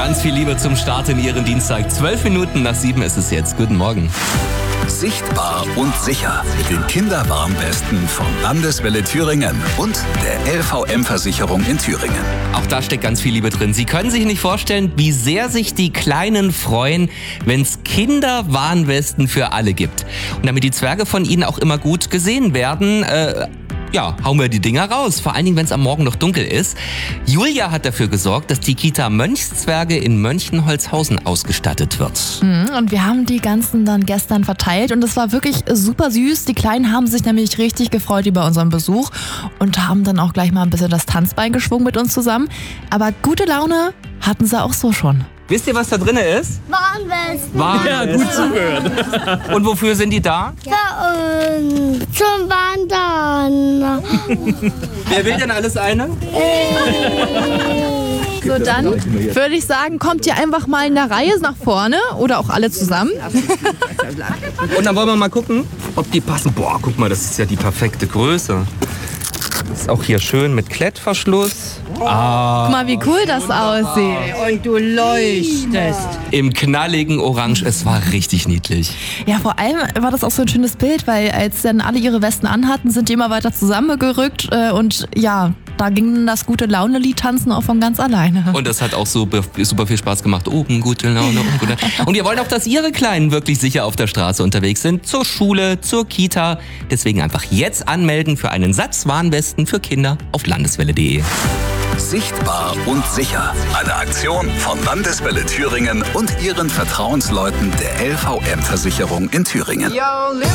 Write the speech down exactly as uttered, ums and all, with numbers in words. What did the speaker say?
Ganz viel Liebe zum Start in Ihren Dienstag. Zwölf Minuten nach sieben ist es jetzt. Guten Morgen. Sichtbar und sicher. Mit den Kinderwarnwesten von Landeswelle Thüringen und der L V M-Versicherung in Thüringen. Auch da steckt ganz viel Liebe drin. Sie können sich nicht vorstellen, wie sehr sich die Kleinen freuen, wenn es Kinderwarnwesten für alle gibt. Und damit die Zwerge von Ihnen auch immer gut gesehen werden, äh, ja, hauen wir die Dinger raus. Vor allen Dingen, wenn es am Morgen noch dunkel ist. Julia hat dafür gesorgt, dass die Kita Mönchszwerge in Mönchenholzhausen ausgestattet wird. Und wir haben die ganzen dann gestern verteilt und es war wirklich super süß. Die Kleinen haben sich nämlich richtig gefreut über unseren Besuch und haben dann auch gleich mal ein bisschen das Tanzbein geschwungen mit uns zusammen. Aber gute Laune hatten sie auch so schon. Wisst ihr, was da drin ist? Warnwesten. Warnwesten. Ja, gut zugehört. Und wofür sind die da? Für uns. Zum Wandern. Wer will denn alles eine? So, dann würde ich sagen, kommt ihr einfach mal in der Reihe nach vorne oder auch alle zusammen. Und dann wollen wir mal gucken, ob die passen. Boah, guck mal, das ist ja die perfekte Größe. Ist auch hier schön mit Klettverschluss. Ah. Guck mal, wie cool das aussieht. Und du leuchtest. Im knalligen Orange. Es war richtig niedlich. Ja, vor allem war das auch so ein schönes Bild, weil als dann alle ihre Westen anhatten, sind die immer weiter zusammengerückt äh, und ja, da ging dann das gute Laune-Lied tanzen auch von ganz alleine. Und das hat auch super, super viel Spaß gemacht. Oben gute Laune, oben gute Laune. Und ihr wollt auch, dass Ihre Kleinen wirklich sicher auf der Straße unterwegs sind. Zur Schule, zur Kita. Deswegen einfach jetzt anmelden für einen Satz Warnwesten für Kinder auf landeswelle punkt de. Sichtbar und sicher. Eine Aktion von Landeswelle Thüringen und ihren Vertrauensleuten der L V M-Versicherung in Thüringen.